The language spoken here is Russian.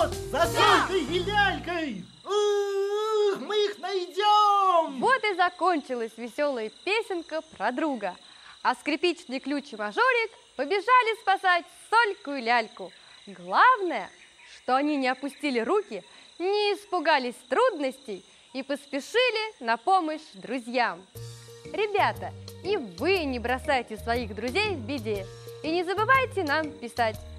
вот, за Солькой и Лялькой. Мы их найдем. Вот и закончилась веселая песенка про друга. А скрипичный ключ и мажорик побежали спасать Сольку и Ляльку. Главное, что они не опустили руки, не испугались трудностей и поспешили на помощь друзьям. Ребята, и вы не бросайте своих друзей в беде. И не забывайте нам писать.